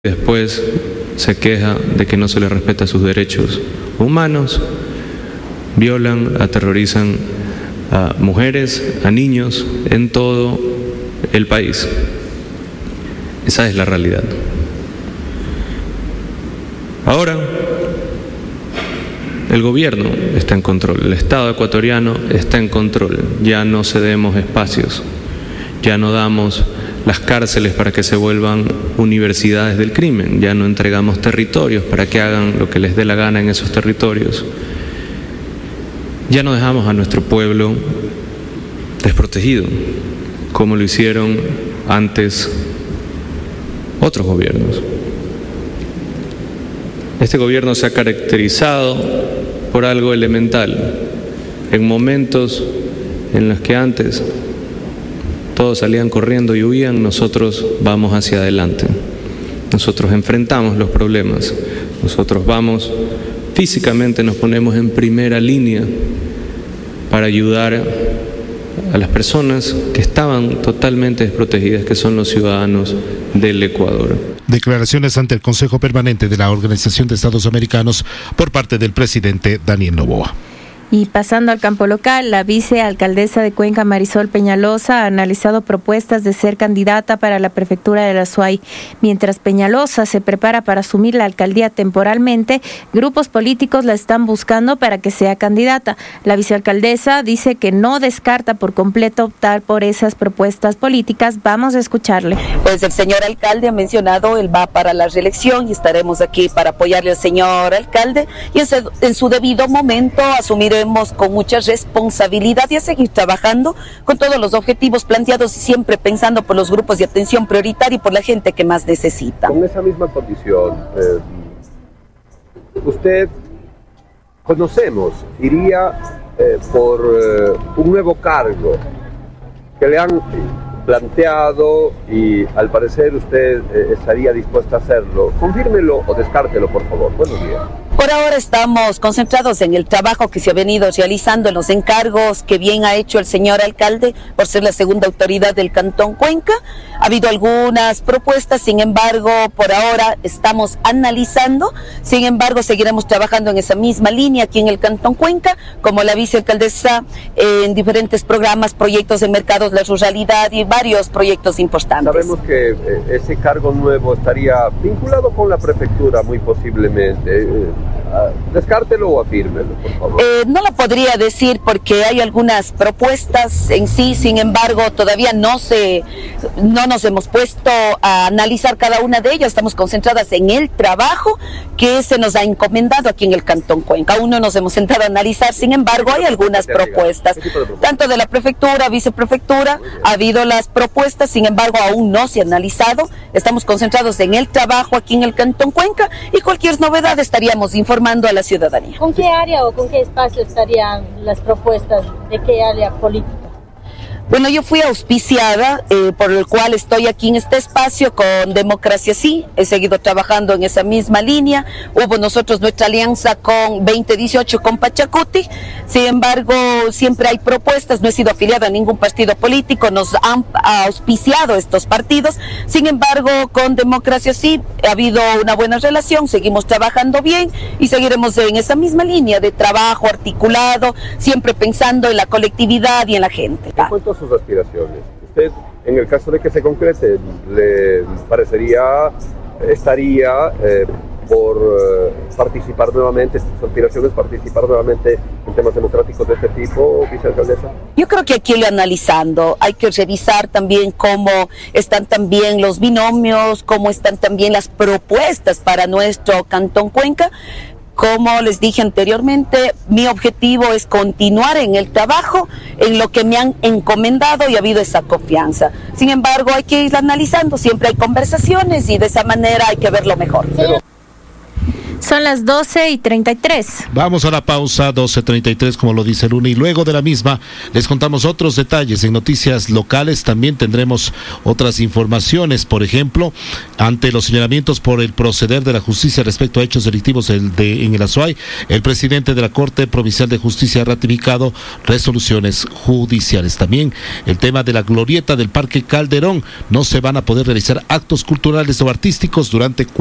Después se queja de que no se le respeta sus derechos humanos, violan, aterrorizan a mujeres, a niños en todo el país. Esa es la realidad. Ahora, el gobierno está en control, el Estado ecuatoriano está en control, ya no cedemos espacios, ya no damos las cárceles para que se vuelvan universidades del crimen, ya no entregamos territorios para que hagan lo que les dé la gana en esos territorios, ya no dejamos a nuestro pueblo desprotegido, como lo hicieron antes otros gobiernos. Este gobierno se ha caracterizado por algo elemental. En momentos en los que antes todos salían corriendo y huían, nosotros vamos hacia adelante. Nosotros enfrentamos los problemas. Nosotros vamos, físicamente nos ponemos en primera línea para ayudar a las personas que estaban totalmente desprotegidas, que son los ciudadanos del Ecuador. Declaraciones ante el Consejo Permanente de la Organización de Estados Americanos por parte del presidente Daniel Noboa. Y pasando al campo local, la vicealcaldesa de Cuenca, Marisol Peñalosa, ha analizado propuestas de ser candidata para la prefectura de la Azuay. Mientras Peñalosa se prepara para asumir la alcaldía temporalmente, grupos políticos la están buscando para que sea candidata. La vicealcaldesa dice que no descarta por completo optar por esas propuestas políticas. Vamos a escucharle. Pues el señor alcalde ha mencionado, él va para la reelección y estaremos aquí para apoyarle al señor alcalde y en su debido momento asumiremos con mucha responsabilidad y a seguir trabajando con todos los objetivos planteados y siempre pensando por los grupos de atención prioritaria y por la gente que más necesita. Con esa misma condición, usted, conocemos, iría por un nuevo cargo que le han planteado y al parecer usted estaría dispuesta a hacerlo. Confírmelo o descártelo, por favor. Buenos días. Por ahora estamos concentrados en el trabajo que se ha venido realizando, en los encargos que bien ha hecho el señor alcalde por ser la segunda autoridad del Cantón Cuenca. Ha habido algunas propuestas, sin embargo, por ahora estamos analizando. Sin embargo, seguiremos trabajando en esa misma línea aquí en el Cantón Cuenca, como la vicealcaldesa, en diferentes programas, proyectos de mercados, la ruralidad y varios proyectos importantes. Sabemos que ese cargo nuevo estaría vinculado con la prefectura, muy posiblemente. Descártelo o afírmelo, por favor. No lo podría decir porque hay algunas propuestas en sí, sin embargo, todavía no nos hemos puesto a analizar cada una de ellas. Estamos concentradas en el trabajo que se nos ha encomendado aquí en el Cantón Cuenca. Aún no nos hemos sentado a analizar, sin embargo, hay algunas propuestas, tanto de la prefectura, viceprefectura, ha habido las propuestas, sin embargo, aún no se ha analizado. Estamos concentrados en el trabajo aquí en el Cantón Cuenca y cualquier novedad estaríamos informando a la ciudadanía. ¿Con qué área o con qué espacio estarían las propuestas? ¿De qué área política? Bueno, yo fui auspiciada, por el cual estoy aquí en este espacio con Democracia Sí, he seguido trabajando en esa misma línea. Hubo nosotros nuestra alianza con 2018 con Pachacuti, sin embargo, siempre hay propuestas, no he sido afiliada a ningún partido político, nos han auspiciado estos partidos, sin embargo, con Democracia Sí ha habido una buena relación, seguimos trabajando bien y seguiremos en esa misma línea de trabajo articulado, siempre pensando en la colectividad y en la gente. Sus aspiraciones. Usted, en el caso de que se concrete, le estaría por participar nuevamente, sus aspiraciones, participar nuevamente en temas democráticos de este tipo, vicealcaldesa? Yo creo que aquí lo analizando, hay que revisar también cómo están también los binomios, cómo están también las propuestas para nuestro Cantón Cuenca. Como les dije anteriormente, mi objetivo es continuar en el trabajo, en lo que me han encomendado y ha habido esa confianza. Sin embargo, hay que ir analizando, siempre hay conversaciones y de esa manera hay que verlo mejor. Son las 12:33. Vamos a la pausa, 12:33, como lo dice Luna, y luego de la misma les contamos otros detalles. En noticias locales también tendremos otras informaciones. Por ejemplo, ante los señalamientos por el proceder de la justicia respecto a hechos delictivos en el Azuay, el presidente de la Corte Provincial de Justicia ha ratificado resoluciones judiciales. También el tema de la glorieta del Parque Calderón. No se van a poder realizar actos culturales o artísticos durante